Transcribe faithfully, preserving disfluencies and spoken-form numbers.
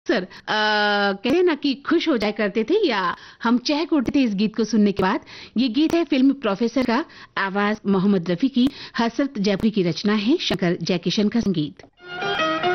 Sir अ, कहते हैं ना कि खुश हो जाया करते थे या हम चहक उठते थे इस गीत को सुनने के बाद। ये गीत है फिल्म प्रोफेसर का, आवाज मोहम्मद रफी की, हसरत जयपुरी की रचना है, शंकर जयकिशन का संगीत।